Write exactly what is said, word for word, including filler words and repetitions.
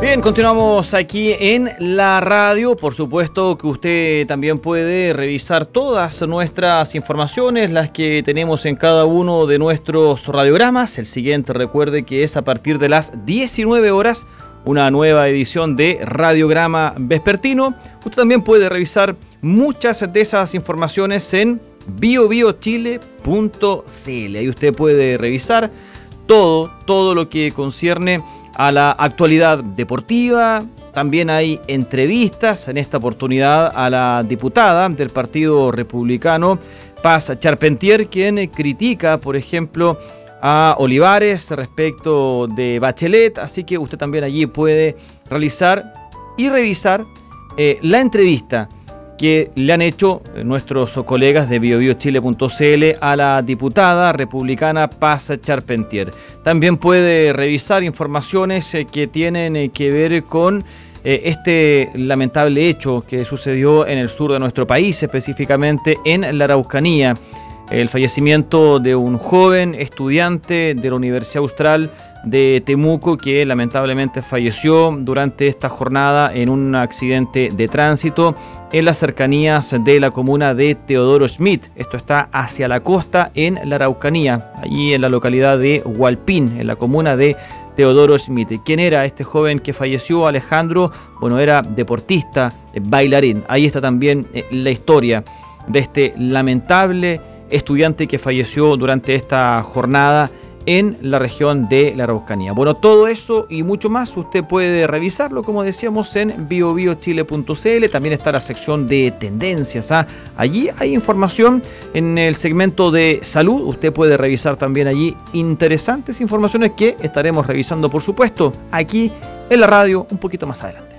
Bien, continuamos aquí en la radio. Por supuesto que usted también puede revisar todas nuestras informaciones, las que tenemos en cada uno de nuestros radiogramas. El siguiente, recuerde que es a partir de las diecinueve horas, una nueva edición de Radiograma Vespertino. Usted también puede revisar muchas de esas informaciones en bio bio chile punto c l. Ahí usted puede revisar todo, todo lo que concierne a la actualidad deportiva. También hay entrevistas, en esta oportunidad a la diputada del Partido Republicano, Paz Charpentier, quien critica, por ejemplo, a Olivares respecto de Bachelet. Así que usted también allí puede realizar y revisar eh, la entrevista que le han hecho nuestros colegas de bio bio chile punto c l a la diputada republicana Paz Charpentier. También puede revisar informaciones que tienen que ver con eh, este lamentable hecho que sucedió en el sur de nuestro país, específicamente en la Araucanía. El fallecimiento de un joven estudiante de la Universidad Austral de Temuco que lamentablemente falleció durante esta jornada en un accidente de tránsito en las cercanías de la comuna de Teodoro Schmidt. Esto está hacia la costa en la Araucanía, allí en la localidad de Hualpín, en la comuna de Teodoro Schmidt. ¿Quién era este joven que falleció, Alejandro? Bueno, era deportista, bailarín. Ahí está también la historia de este lamentable estudiante que falleció durante esta jornada en la región de la Araucanía. Bueno, todo eso y mucho más usted puede revisarlo, como decíamos, en bio bio chile punto c l. También está la sección de tendencias, ¿ah? Allí hay información en el segmento de salud. Usted puede revisar también allí interesantes informaciones que estaremos revisando, por supuesto, aquí en la radio un poquito más adelante.